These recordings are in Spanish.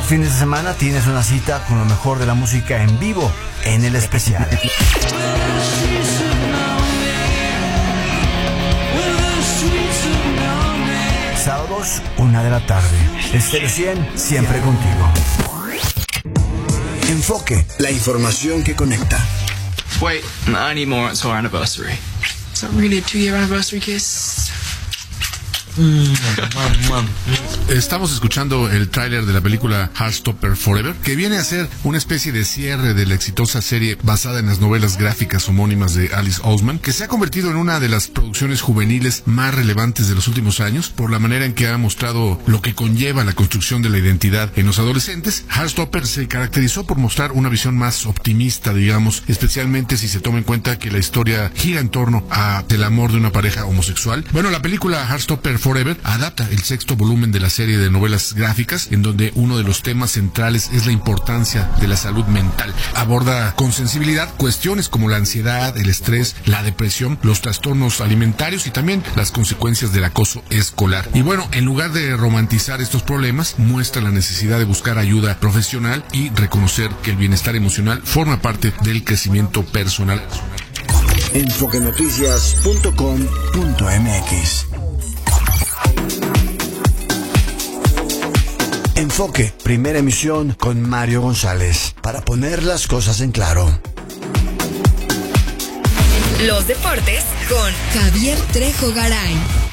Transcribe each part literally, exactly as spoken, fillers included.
fines de semana tienes una cita con lo mejor de la música en vivo en El Especial. Sábados, una de la tarde. Estéreo cien, siempre contigo. Enfoque, la información que conecta. Wait, I need more. It's our anniversary. Is that really a two-year anniversary kiss? Estamos escuchando el tráiler de la película Heartstopper Forever, que viene a ser una especie de cierre de la exitosa serie basada en las novelas gráficas homónimas de Alice Oseman, que se ha convertido en una de las producciones juveniles más relevantes de los últimos años por la manera en que ha mostrado lo que conlleva la construcción de la identidad en los adolescentes. Heartstopper se caracterizó por mostrar una visión más optimista, digamos, especialmente si se toma en cuenta que la historia gira en torno a el amor de una pareja homosexual. Bueno, la película Heartstopper Forever adapta el sexto volumen de la serie de novelas gráficas, en donde uno de los temas centrales es la importancia de la salud mental. Aborda con sensibilidad cuestiones como la ansiedad, el estrés, la depresión, los trastornos alimentarios y también las consecuencias del acoso escolar. Y bueno, en lugar de romantizar estos problemas, muestra la necesidad de buscar ayuda profesional y reconocer que el bienestar emocional forma parte del crecimiento personal. enfoque noticias punto com punto m x. Enfoque, primera emisión con Mario González, para poner las cosas en claro. Los deportes con Javier Trejo Garay.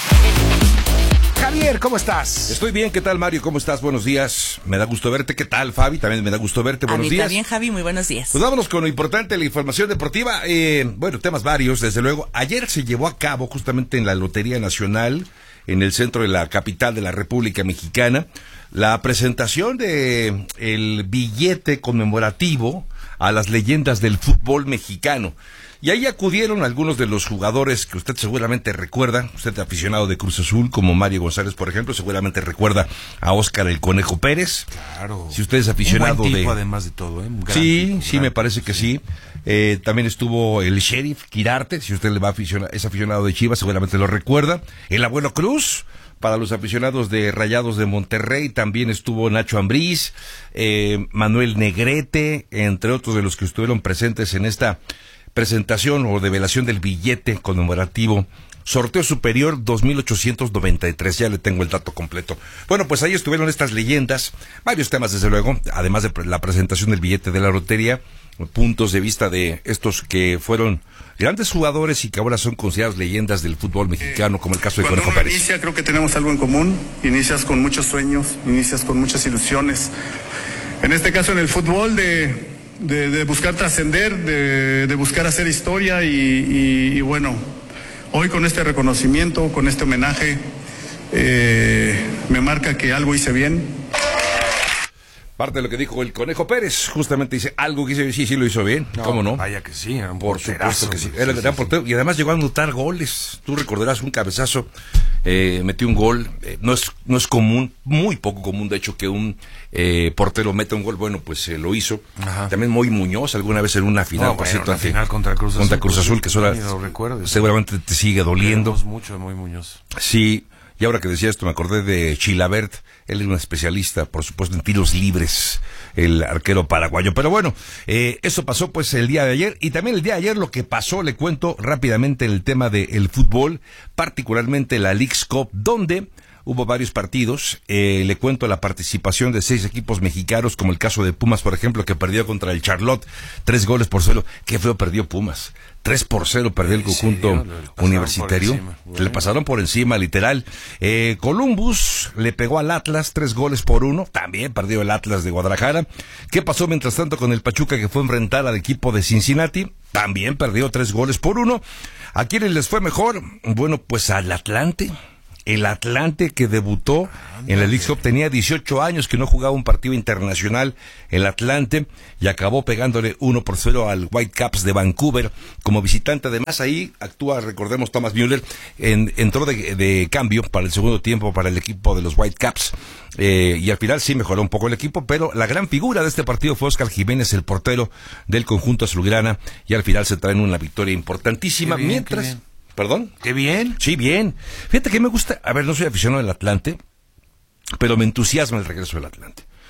Javier, ¿cómo estás? Estoy bien, ¿qué tal, Mario? ¿Cómo estás? Buenos días. Me da gusto verte. ¿Qué tal, Fabi? También me da gusto verte. Buenos A mí días. también, Javi. Muy buenos días. Pues vámonos con lo importante, la información deportiva. Eh, bueno, temas varios, desde luego. Ayer se llevó a cabo, justamente en la Lotería Nacional, en el centro de la capital de la República Mexicana, la presentación de el billete conmemorativo a las leyendas del fútbol mexicano. Y ahí acudieron algunos de los jugadores que usted seguramente recuerda, usted aficionado de Cruz Azul, como Mario González, por ejemplo, seguramente recuerda a Óscar el Conejo Pérez. Claro. Si usted es aficionado un buen tipo, de... además de todo, ¿eh? Un gran sí, tipo, sí, gran me parece tipo, que sí. sí. Eh, también estuvo el Sheriff Quirarte, si usted le va a aficionar, es aficionado de Chivas, seguramente lo recuerda. El Abuelo Cruz, para los aficionados de Rayados de Monterrey, también estuvo Nacho Ambriz, eh, Manuel Negrete, entre otros de los que estuvieron presentes en esta presentación o develación del billete conmemorativo. Sorteo superior dos mil ochocientos noventa y tres, ya le tengo el dato completo. Bueno, pues ahí estuvieron estas leyendas, varios temas desde luego, además de la presentación del billete de la lotería, puntos de vista de estos que fueron grandes jugadores y que ahora son considerados leyendas del fútbol mexicano, como el caso de Cuando Conejo uno Pérez. inicia, creo que tenemos algo en común, inicias con muchos sueños, inicias con muchas ilusiones. En este caso en el fútbol de... De, de buscar trascender, de, de buscar hacer historia y, y, y bueno, hoy con este reconocimiento, con este homenaje, eh, me marca que algo hice bien. Parte de lo que dijo el Conejo Pérez, justamente dice, algo que hice, sí, sí lo hizo bien, No, ¿cómo no? Vaya que sí, era un Por porterazo, supuesto que sí, sí, era el sí, gran sí. portero, y además llegó a anotar goles. Tú recordarás un cabezazo, eh, metió un gol, eh, no es no es común, muy poco común de hecho que un eh, portero meta un gol, bueno, pues eh, lo hizo. Ajá. También Moy Muñoz, alguna vez en una final, No, por bueno, cierto, una ante, final contra Cruz Azul, contra Cruz pues, Azul, que sí, sola, lo recuerdo, seguramente te sigue doliendo. Queremos mucho de Moy Muñoz. Sí. Y ahora que decía esto, me acordé de Chilabert, él es un especialista, por supuesto, en tiros libres, el arquero paraguayo. Pero bueno, eh, eso pasó pues el día de ayer, y también el día de ayer lo que pasó, le cuento rápidamente el tema del fútbol, particularmente la Leagues Cup, donde hubo varios partidos, eh, le cuento la participación de seis equipos mexicanos, como el caso de Pumas, por ejemplo, que perdió contra el Charlotte, tres goles por cero. Qué feo perdió Pumas, tres por cero perdió el conjunto sí, universitario, bueno. Le pasaron por encima, literal. eh, Columbus le pegó al Atlas, tres goles por uno, también perdió el Atlas de Guadalajara. ¿Qué pasó mientras tanto con el Pachuca, que fue a enfrentar al equipo de Cincinnati? También perdió tres goles por uno. ¿A quiénes les fue mejor? Bueno, pues al Atlante. El Atlante, que debutó en la Leagues Cup, tenía dieciocho años que no jugaba un partido internacional, el Atlante, y acabó pegándole uno por cero al Whitecaps de Vancouver como visitante. Además, ahí actúa, recordemos, Thomas Müller, en, entró de, de cambio para el segundo tiempo para el equipo de los Whitecaps, eh, y al final sí mejoró un poco el equipo, pero la gran figura de este partido fue Óscar Jiménez, el portero del conjunto azulgrana, y al final se traen una victoria importantísima. Qué bien, mientras... qué bien. ¿Perdón? Qué bien. Sí, bien. Fíjate que me gusta, a ver, no soy aficionado del Atlante, pero me entusiasma el regreso del Atlante.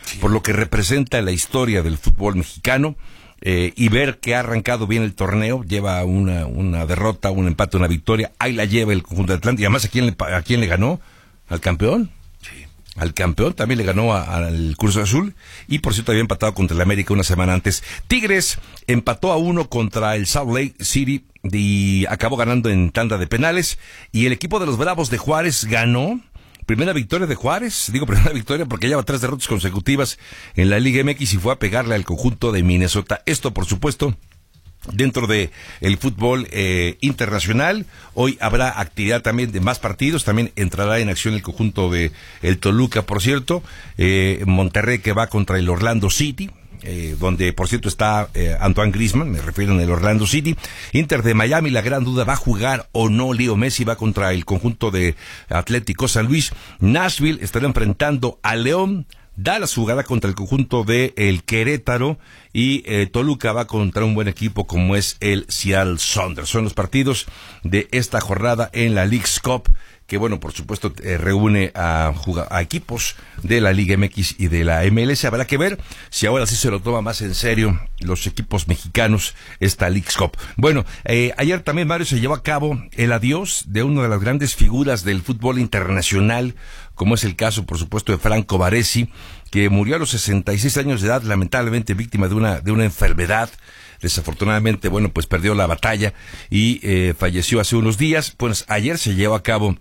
por lo que representa la historia del fútbol mexicano. Eh, y ver que ha arrancado bien el torneo, lleva una, una derrota, un empate, una victoria, ahí la lleva el conjunto de Atlante, y además ¿a quién le, a quién le ganó? ¿Al campeón? Sí. Al campeón, también le ganó a, al Cruz Azul, y por cierto había empatado contra el América una semana antes. Tigres empató a uno contra el Salt Lake City y acabó ganando en tanda de penales, y el equipo de los Bravos de Juárez ganó. Primera victoria de Juárez, digo primera victoria porque lleva tres derrotas consecutivas en la Liga M X y fue a pegarle al conjunto de Minnesota. Esto, por supuesto, dentro de el fútbol eh, internacional. Hoy habrá actividad también de más partidos, también entrará en acción el conjunto de el Toluca, por cierto, eh, Monterrey que va contra el Orlando City. Eh, donde por cierto está eh, Antoine Griezmann, me refiero en el Orlando City. Inter de Miami, la gran duda, ¿va a jugar o no Leo Messi? Va contra el conjunto de Atlético San Luis. Nashville estará enfrentando a León. Dallas jugará contra el conjunto de el Querétaro, y eh, Toluca va contra un buen equipo como es el Seattle Sounders. Son los partidos de esta jornada en la Leagues Cup, que bueno, por supuesto eh, reúne a, a equipos de la Liga M X y de la M L S. Habrá que ver si ahora sí se lo toma más en serio los equipos mexicanos esta Leagues Cup. Bueno, eh, ayer también, Mario, se llevó a cabo el adiós de una de las grandes figuras del fútbol internacional, como es el caso, por supuesto, de Franco Baresi, que murió a los sesenta y seis años de edad, lamentablemente víctima de una de una enfermedad. Desafortunadamente, bueno, pues perdió la batalla y eh, falleció hace unos días. Pues ayer se llevó a cabo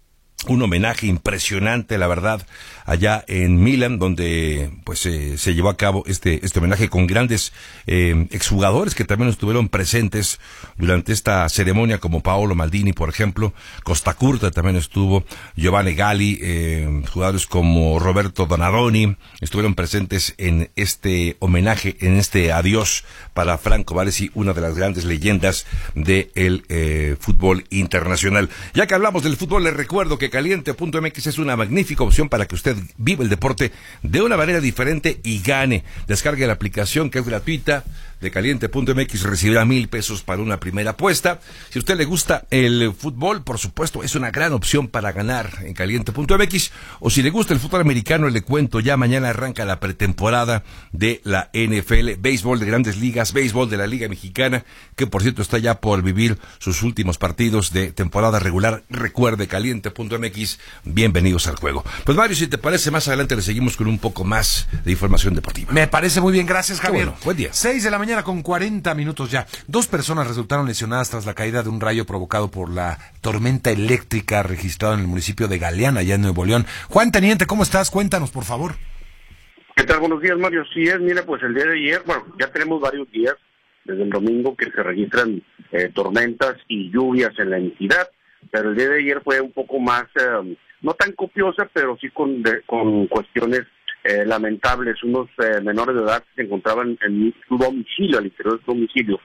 un homenaje impresionante, la verdad, allá en Milán, donde pues eh, se llevó a cabo este este homenaje con grandes eh, exjugadores que también estuvieron presentes durante esta ceremonia, como Paolo Maldini, por ejemplo. Costa Curta también estuvo, Giovanni Galli, eh, jugadores como Roberto Donadoni estuvieron presentes en este homenaje, en este adiós para Franco Baresi, una de las grandes leyendas del eh, fútbol internacional. Ya que hablamos del fútbol, les recuerdo que Caliente punto M X es una magnífica opción para que usted viva el deporte de una manera diferente y gane. Descargue la aplicación, que es gratuita, de Caliente punto M X, recibirá mil pesos para una primera apuesta. Si a usted le gusta el fútbol, por supuesto, es una gran opción para ganar en Caliente punto M X. O si le gusta el fútbol americano, le cuento, ya mañana arranca la pretemporada de la N F L, béisbol de Grandes Ligas, béisbol de la Liga Mexicana, que por cierto está ya por vivir sus últimos partidos de temporada regular. Recuerde, Caliente punto M X, bienvenidos al juego. Pues Mario, si te parece, más adelante le seguimos con un poco más de información deportiva. Me parece muy bien, gracias, Javier. Bueno, buen día. Seis de la mañana con cuarenta minutos ya. Dos personas resultaron lesionadas tras la caída de un rayo provocado por la tormenta eléctrica registrada en el municipio de Galeana, allá en Nuevo León. Juan Teniente, ¿cómo estás? Cuéntanos, por favor. ¿Qué tal? Buenos días, Mario. Sí es, mira, pues el día de ayer, bueno, ya tenemos varios días, desde el domingo, que se registran eh, tormentas y lluvias en la entidad, pero el día de ayer fue un poco más, eh, no tan copiosa, pero sí con, de, con cuestiones eh, lamentables. Unos eh, menores de edad se encontraban en su domicilio, al interior de su domicilio,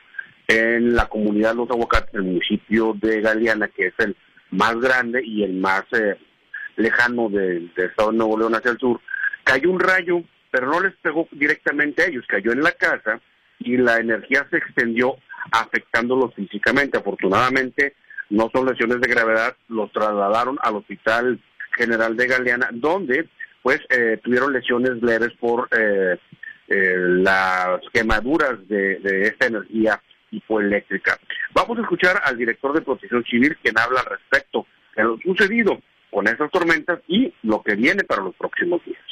en la comunidad Los Aguacates, el municipio de Galeana, que es el más grande y el más eh, lejano del de estado de Nuevo León hacia el sur. Cayó un rayo, pero no les pegó directamente a ellos, cayó en la casa y la energía se extendió afectándolos físicamente. Afortunadamente no son lesiones de gravedad, los trasladaron al Hospital General de Galeana, donde pues eh, tuvieron lesiones leves por eh, eh, las quemaduras de, de esta energía hipoeléctrica. Vamos a escuchar al director de Protección Civil, quien habla al respecto de lo sucedido con esas tormentas y lo que viene para los próximos días.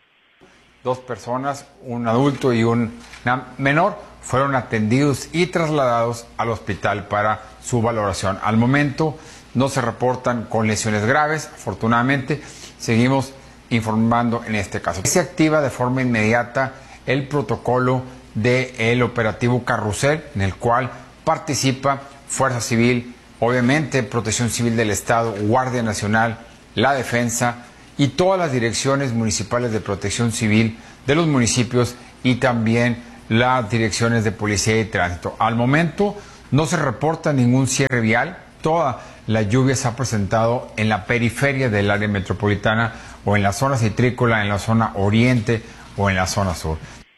Dos personas, un adulto y un menor, fueron atendidos y trasladados al hospital para su valoración. Al momento no se reportan con lesiones graves, afortunadamente. Seguimos informando en este caso. Se activa de forma inmediata el protocolo del operativo Carrusel, en el cual participa Fuerza Civil, obviamente Protección Civil del Estado, Guardia Nacional, la Defensa y todas las direcciones municipales de Protección Civil de los municipios y también las direcciones de Policía y Tránsito. Al momento no se reporta ningún cierre vial. Toda la lluvia se ha presentado en la periferia del área metropolitana o en la zona citrícola, en la zona oriente o en la zona sur.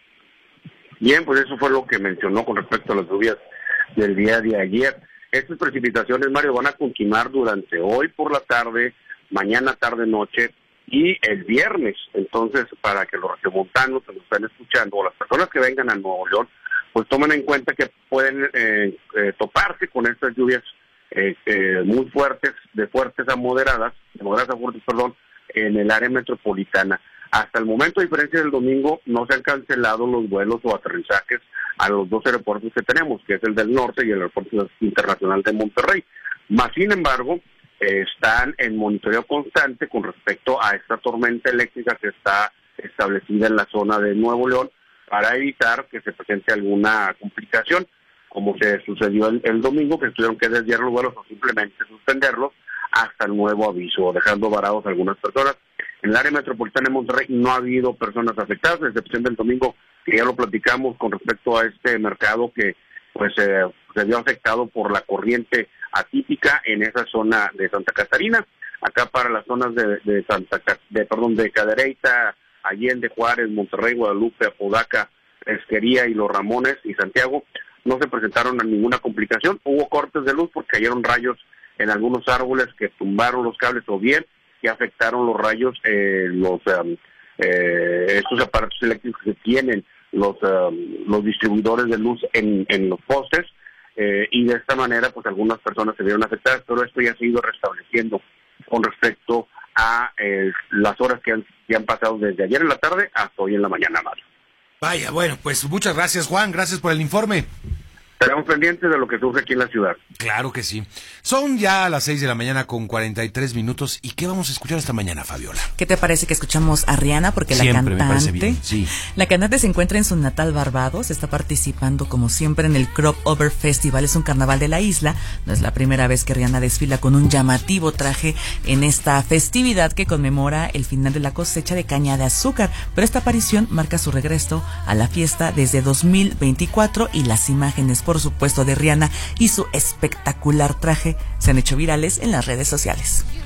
Bien, pues eso fue lo que mencionó con respecto a las lluvias del día de ayer. Estas precipitaciones, Mario, van a continuar durante hoy por la tarde, mañana, tarde, noche, y el viernes. Entonces, para que los regiomontanos que nos están escuchando o las personas que vengan a Nuevo León, pues tomen en cuenta que pueden eh, eh, toparse con estas lluvias eh, eh, muy fuertes, de fuertes a moderadas, de moderadas a fuertes, perdón, en el área metropolitana. Hasta el momento, a diferencia del domingo, no se han cancelado los vuelos o aterrizajes a los dos aeropuertos que tenemos, que es el del norte y el aeropuerto internacional de Monterrey. Más sin embargo, eh, están en monitoreo constante con respecto a esta tormenta eléctrica que está establecida en la zona de Nuevo León, para evitar que se presente alguna complicación, como se sucedió el, el domingo, que tuvieron que desviar los vuelos o simplemente suspenderlos hasta el nuevo aviso, dejando varados a algunas personas. En el área metropolitana de Monterrey no ha habido personas afectadas, a excepción del domingo, que ya lo platicamos con respecto a este mercado que pues eh, se vio afectado por la corriente atípica en esa zona de Santa Catarina. Acá para las zonas de, de Santa de perdón de Cadereyta, Allende, Juárez, Monterrey, Guadalupe, Apodaca, Pesquería y Los Ramones y Santiago no se presentaron a ninguna complicación. Hubo cortes de luz porque cayeron rayos en algunos árboles que tumbaron los cables, o bien que afectaron los rayos, eh, los um, eh, estos aparatos eléctricos que tienen los um, los distribuidores de luz en, en los postes, eh, y de esta manera pues algunas personas se vieron afectadas, pero esto ya se ha ido restableciendo con respecto a eh, las horas que han, que han pasado desde ayer en la tarde hasta hoy en la mañana, Mario. Vaya, bueno, pues muchas gracias, Juan, gracias por el informe. Estaremos pendientes de lo que surge aquí en la ciudad. Claro que sí. Son ya las seis de la mañana con cuarenta y tres minutos. ¿Y qué vamos a escuchar esta mañana, Fabiola? ¿Qué te parece que escuchamos a Rihanna? Porque Siempre la cantante, me parece bien, sí. La cantante se encuentra en su natal Barbados, está participando como siempre en el Crop Over Festival, es un carnaval de la isla. No es la primera vez que Rihanna desfila con un llamativo traje en esta festividad que conmemora el final de la cosecha de caña de azúcar, pero esta aparición marca su regreso a la fiesta desde dos mil veinticuatro y las imágenes, por supuesto, de Rihanna y su espectacular traje se han hecho virales en las redes sociales.